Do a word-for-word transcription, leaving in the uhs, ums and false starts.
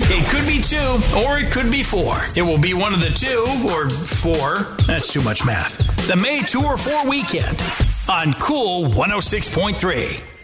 It could be two, or it could be four. It will be one of the two, or four. That's too much math. The May two or four weekend on Cool one oh six point three.